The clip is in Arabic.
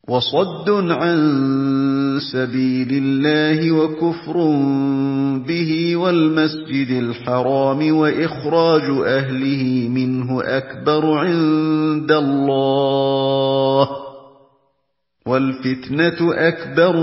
وَصَدٌّ عَن سَبِيلِ اللَّهِ وَكُفْرٌ بِهِ وَالْمَسْجِدِ الْحَرَامِ وَإِخْرَاجُ أَهْلِهِ مِنْهُ أَكْبَرُ عِندَ اللَّهِ ۚ وَالْفِتْنَةُ أَكْبَرُ